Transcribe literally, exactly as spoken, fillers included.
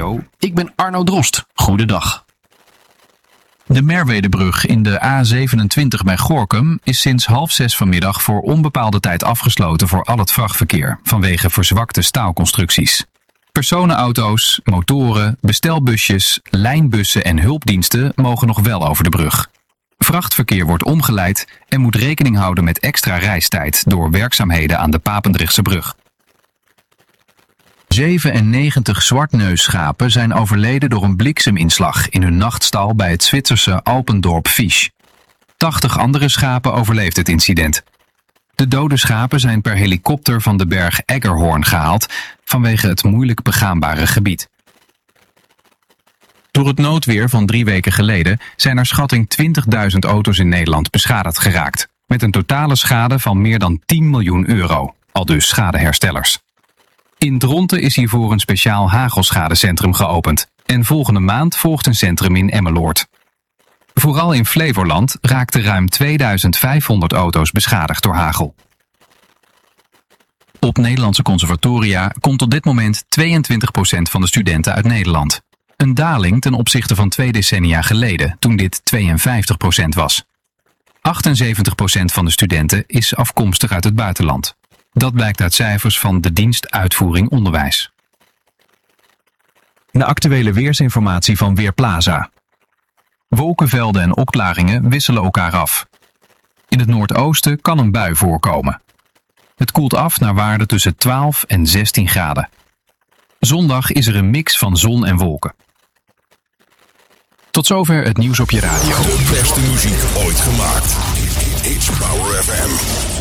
Radio. Ik ben Arno Drost. Goedendag. De Merwedebrug in de A zevenentwintig bij Gorinchem is sinds half zes vanmiddag voor onbepaalde tijd afgesloten voor al het vrachtverkeer vanwege verzwakte staalconstructies. Personenauto's, motoren, bestelbusjes, lijnbussen en hulpdiensten mogen nog wel over de brug. Vrachtverkeer wordt omgeleid en moet rekening houden met extra reistijd door werkzaamheden aan de Papendrechtse brug. zevenennegentig zwartneusschapen zijn overleden door een blikseminslag in hun nachtstal bij het Zwitserse Alpendorp Fisch. tachtig andere schapen overleefden het incident. De dode schapen zijn per helikopter van de berg Eggerhorn gehaald vanwege het moeilijk begaanbare gebied. Door het noodweer van drie weken geleden zijn naar schatting twintigduizend auto's in Nederland beschadigd geraakt, met een totale schade van meer dan tien miljoen euro, aldus schadeherstellers. In Dronten is hiervoor een speciaal hagelschadecentrum geopend en volgende maand volgt een centrum in Emmeloord. Vooral in Flevoland raakten ruim tweeduizend vijfhonderd auto's beschadigd door hagel. Op Nederlandse conservatoria komt op dit moment tweeëntwintig procent van de studenten uit Nederland. Een daling ten opzichte van twee decennia geleden, toen dit tweeënvijftig procent was. achtenzeventig procent van de studenten is afkomstig uit het buitenland. Dat blijkt uit cijfers van de dienst Uitvoering Onderwijs. De actuele weersinformatie van Weerplaza. Wolkenvelden en opklaringen wisselen elkaar af. In het noordoosten kan een bui voorkomen. Het koelt af naar waarden tussen twaalf en zestien graden. Zondag is er een mix van zon en wolken. Tot zover het nieuws op je radio. De beste muziek ooit gemaakt. It's Power F M.